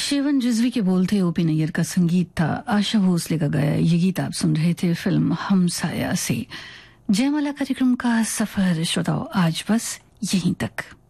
Shaven Rizvi के बोल थे, ओपी नैयर का संगीत था, आशा भोसले का गाया ये गीत आप सुन रहे थे फिल्म हमसाया से। जयमाला कार्यक्रम का सफर श्रोताओं आज बस यहीं तक।